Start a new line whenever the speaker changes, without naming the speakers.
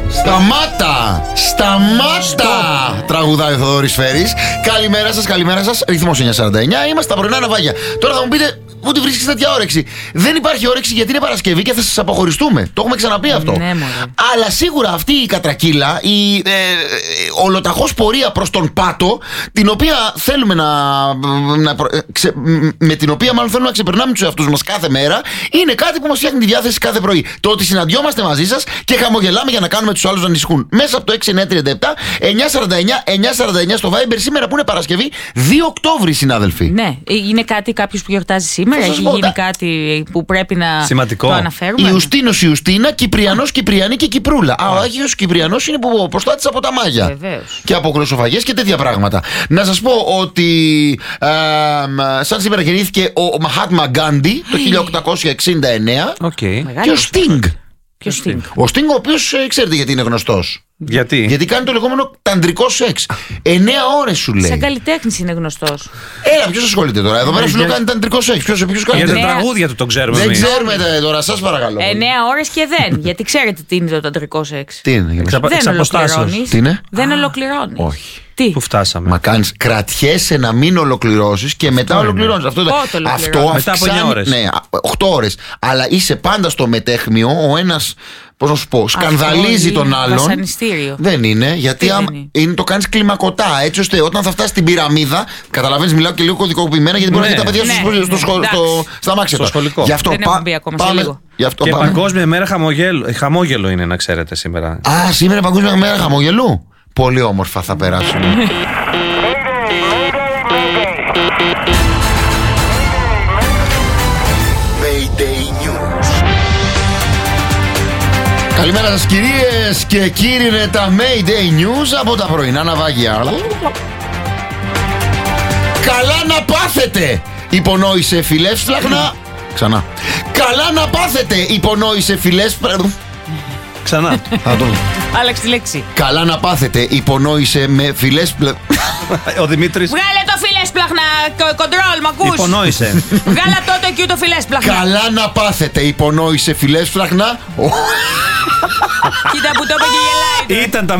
Σταμάτα! Τραγουδάει ο Θοδωρής Φέρης. Καλημέρα σας. Ρυθμός 949. Είμαστε στα πρωινά ναυάγια. Τώρα θα μου πείτε, πού τη βρίσκεις τέτοια όρεξη? Δεν υπάρχει όρεξη γιατί είναι Παρασκευή και θα σας αποχωριστούμε. Το έχουμε ξαναπεί αυτό.
Ναι,
αλλά σίγουρα αυτή η κατρακύλα, η ολοταχώς πορεία προς τον πάτο, την οποία θέλουμε με την οποία μάλλον θέλουμε να ξεπερνάμε τους εαυτούς μας κάθε μέρα, είναι κάτι που μας φτιάχνει τη διάθεση κάθε πρωί. Το ότι συναντιόμαστε μαζί σας και χαμογελάμε για να κάνουμε τους άλλους να ανησυχούν. Μέσα από το 6937 949 στο Viber, σήμερα που είναι Παρασκευή, 2 Οκτώβρη, συνάδελφοι.
Ναι, είναι κάποιος που γιορτάζει σήμερα, έχει γίνει κάτι που πρέπει να το αναφέρουμε.
Ιουστίνος, Ιουστίνα, Κυπριανός, Κυπριανή και Κυπρούλα. Ο Άγιος Κυπριανός είναι που προστάτησε από τα μάγια.
Βεβαίως.
Και από γλωσσοφαγές και τέτοια πράγματα. Να σας πω ότι σαν σήμερα γεννήθηκε ο Μαχάτμα Γκάντι το 1869. Και ο Στίνγκ. Ο Στίνγκ, ο οποίος ξέρετε γιατί είναι γνωστός? Γιατί κάνει το λεγόμενο ταντρικό σεξ. 9 ώρες σου λέει.
Σαν καλλιτέχνης είναι γνωστός.
Έλα, ποιος ασχολείται τώρα? Εδώ πέρα σου λέω κάνει ταντρικό σεξ. Ποιος κάνει?
Για τα τραγούδια του το ξέρουμε.
Δεν ξέρουμε τώρα, σας παρακαλώ.
9 ώρες και δεν. Γιατί ξέρετε τι είναι το ταντρικό σεξ.
Τι είναι?
Δεν ολοκληρώνεις.
Τι είναι?
Δεν ολοκληρώνεις.
Όχι.
Τι?
Που φτάσαμε.
Μα κάνεις, κρατιέσαι να μην ολοκληρώσεις και μετά ολοκληρώνεις. Αυτό
μετά από 9 ώρες.
Ναι, 8 ώρες. Αλλά είσαι πάντα στο μετέχμιο. Ο ένας, πώς να σου πω, σκανδαλίζει τον άλλον.
Βασανιστήριο.
Δεν είναι, γιατί το κάνεις κλιμακωτά. Έτσι ώστε όταν θα φτάσεις στην πυραμίδα, καταλαβαίνεις, μιλάω και λίγο κωδικοποιημένα, γιατί μπορεί να έχει τα παιδιά στα μάξια του.
Γι'
αυτό
δεν έχουμε μπει ακόμα σε λίγο.
Και Παγκόσμια Μέρα Χαμόγελο είναι, να ξέρετε, σήμερα.
Σήμερα είναι Παγκόσμια Μέρα Χαμογελού. Πολύ όμορφα θα περάσουμε. Mayday News. Καλημέρα σας κυρίες και κύριοι, είναι τα Mayday News από τα πρωινά ναυάγια. Καλά να πάθετε, υπονόησε φιλεύσπλαχνα. Ξανά. Καλά να πάθετε, υπονόησε φιλεύσπλαχνα.
Ξανά.
Άλλαξε τη λέξη.
Καλά να πάθετε, υπονόησε με φιλέσπλαχνα.
Ο Δημήτρης.
Βγάλε το φιλέσπλαχνα, κοντρόλ, μ' ακούς?
Υπονόησε.
Βγάλε τότε και το φιλέσπλαχνα.
Καλά να πάθετε, υπονόησε φιλέσπλαχνα.
Κοίτα που το είπε και γελάει.
Ήταν τα